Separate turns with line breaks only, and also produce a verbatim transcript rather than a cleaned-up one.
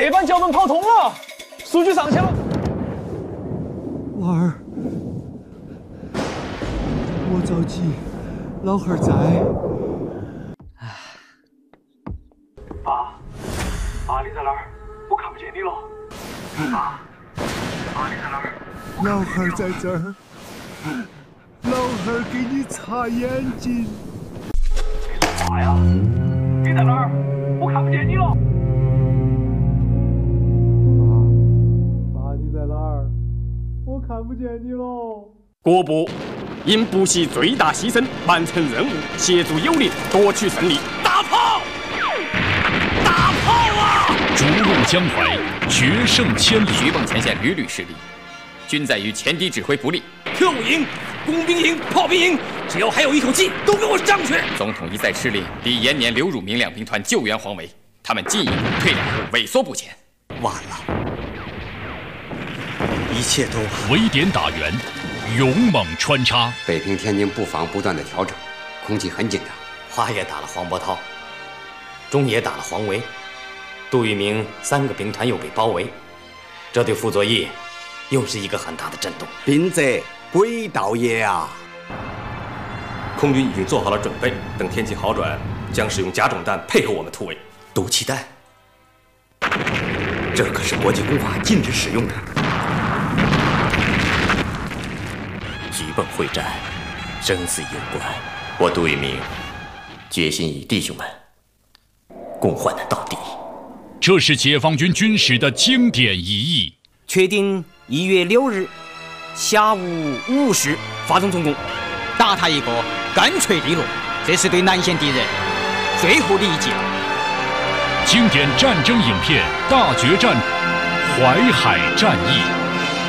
对方胶门炮通了，数据上去了。
娃儿，莫着急，老汉儿在。
爸，爸你在哪儿？我看不见你了。爸，爸你在哪儿？
老汉儿在这儿，老汉儿给你擦眼睛。
你说啥呀？你在哪儿？我看不见你了。
爸，爸你在哪儿？我看不见你喽。
国部因不惜最大牺牲完成任务，协助友邻夺取胜利。大炮！大炮啊！
逐鹿江淮，决胜千里。
徐蚌前线屡屡失利，均在于前敌指挥不力。
特务营、工兵营、炮兵营，只要还有一口气，都给我上去！
总统一再敕令，李延年、刘汝明两兵团救援黄维，他们进一步退两步，萎缩不前。
完了，一切都完。
围点打援，勇猛穿插。
北平、天津布防不断的调整，空气很紧张。
华野打了黄伯韬，中野打了黄维，杜聿明三个兵团又被包围，这对傅作义又是一个很大的震动。
兵在鬼道也啊！
空军已经做好了准备，等天气好转，将使用甲种弹配合我们突围。
毒气弹，这可是国际公法禁止使用的。徐蚌会战，生死攸关，我杜聿明决心与弟兄们共患难到底。
这是解放军军史的经典一役。
确定一月六日下午五时发动总攻，打他一个干脆利落，这是对南线敌人最后的一击。
经典战争影片《大决战》，淮海战役。